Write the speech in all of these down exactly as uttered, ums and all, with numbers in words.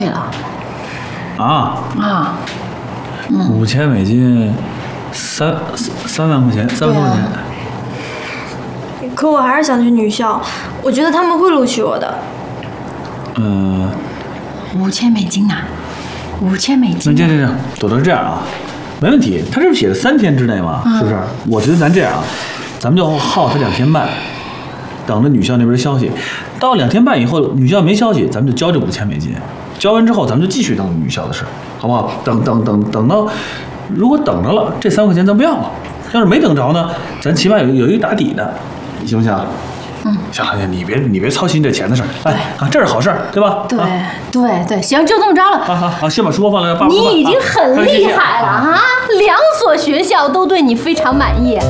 了。 啊啊， 嗯，五千美金，三三万块钱，三万多块钱。 可我还是想去女校，我觉得他们会录取我的。 嗯、呃， 五千美金呐、啊，五千美金、啊。 那这样这样，朵朵是这样啊，没问题。他这不写的三天之内吗？嗯、是不是？我觉得咱这样啊，咱们就耗他两天半，等着女校那边消息。到两天半以后，女校没消息，咱们就交这五千美金。交完之后，咱们就继续等女校的事，好不好？等等等等到，如果等着了，这三块钱咱不要了；要是没等着呢，咱起码有有一个打底的，行不行？ 嗯， 行行，你别你别操心这钱的事儿，哎啊，这是好事儿，对吧？ 对、 啊、 对对，行，就这么着了。 好好好，先把书包放来，爸爸。 你已经很厉害了啊！两所学校都对你非常满意。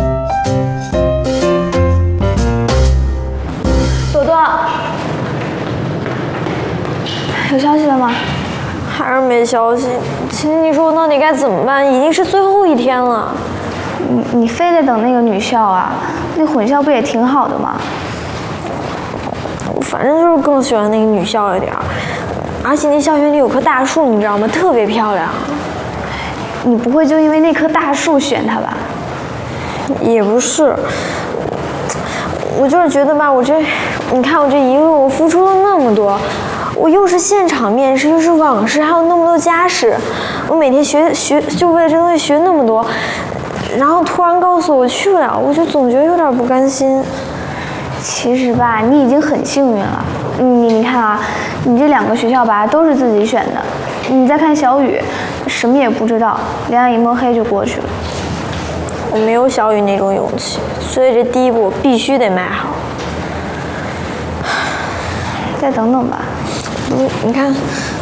朵朵，有消息了吗？还是没消息。亲，你说我到底该怎么办？已经是最后一天了。 你你非得等那个女校啊？那混校不也挺好的吗？ 反正就是更喜欢那个女校一点，而且那校园里有棵大树，你知道吗？特别漂亮。 你不会就因为那棵大树选它吧？ 也不是，我就是觉得吧，我这，你看我这一路我付出了那么多，我又是现场面试，又是网试，还有那么多家试，我每天学学就为了这东西学那么多。然后突然告诉我去不了，我就总觉得有点不甘心。 其实吧，你已经很幸运了。你你看啊，你这两个学校吧都是自己选的。你再看小雨，什么也不知道，两眼一摸黑就过去了。 我没有小雨那种勇气，所以这第一步我必须得迈好。 再等等吧。 你你看。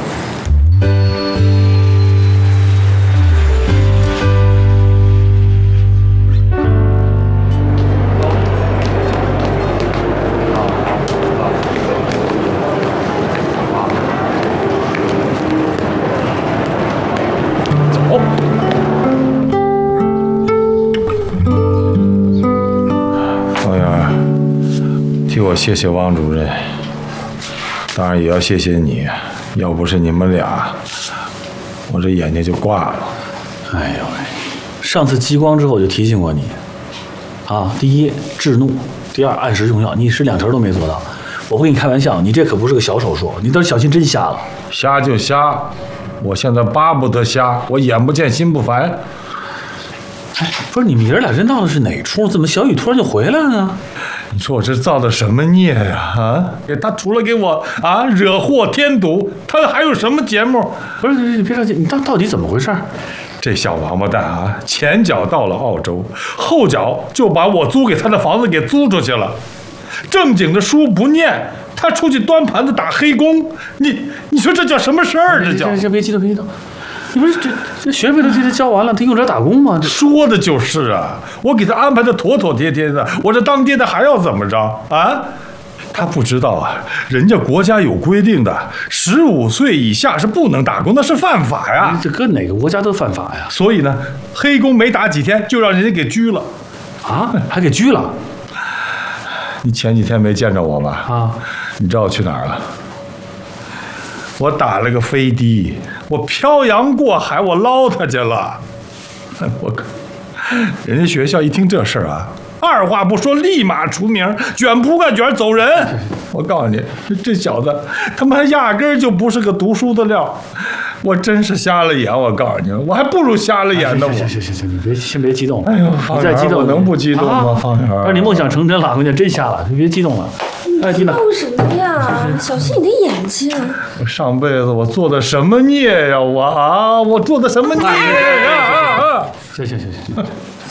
替我谢谢汪主任，当然也要谢谢你，要不是你们俩，我这眼睛就挂了。 哎呦喂，上次激光之后我就提醒过你，啊，第一制怒，第二按时用药，你是两成都没做到。我不跟你开玩笑，你这可不是个小手术，你倒是小心真瞎了。 瞎就瞎，我现在巴不得瞎，我眼不见心不烦。 哎，不是你们爷俩这闹的是哪出？怎么小雨突然就回来了呢？ 你说我这造的什么孽呀？啊，他除了给我啊惹祸添堵，他还有什么节目？ 不是，你别着急，你到到底怎么回事？ 这小王八蛋啊，前脚到了澳洲，后脚就把我租给他的房子给租出去了，正经的书不念，他出去端盘子打黑工。你你说这叫什么事儿？这叫…… 这别激动，别激动。你不是这这学费都替他交完了，他用着打工吗？ 说的就是啊，我给他安排的妥妥帖帖的，我这当爹的还要怎么着啊？他不知道啊，人家国家有规定的，十五岁以下是不能打工，那是犯法呀。 这搁哪个国家都犯法呀。 所以呢，黑工没打几天就让人家给拘了， 啊，还给拘了。 你前几天没见着我吧？ 啊， 你知道我去哪儿了？我打了个飞的，我漂洋过海，我捞他去了。我靠，人家学校一听这事儿啊，二话不说，立马出名，卷铺盖卷走人。我告诉你，这小子他妈压根儿就不是个读书的料。我真是瞎了眼，我告诉你，我还不如瞎了眼呢。我行行行行，你别先别激动。 哎呦， 你再激动， 我能不激动吗？方圆， 让你梦想成真了，我跟你真瞎了，你别激动了。哎，缇娜， 闹什么呀？小心你的眼睛。 我上辈子我做的什么孽呀？我啊，我做的什么孽呀？ 行行行行。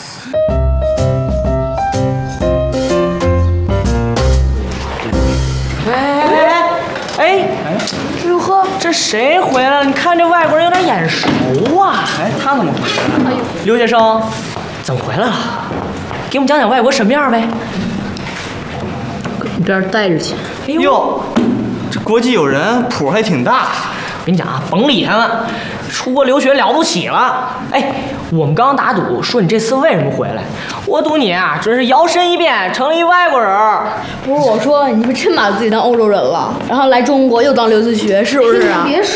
哎哎哎哎！哟呵，这谁回来了？你看这外国人有点眼熟啊！哎，他怎么回来了？刘先生，怎么回来了？给我们讲讲外国什么样呗？ 搁一边待着去。 哎呦， 这国际友人谱还挺大。 跟你讲啊，甭理他们，出国留学了不起了。哎，我们刚打赌说你这次为什么回来，我赌你啊，真是摇身一变成了一外国人。 不是我说，你们真把自己当欧洲人了，然后来中国又当留子学，是不是啊？ 别说。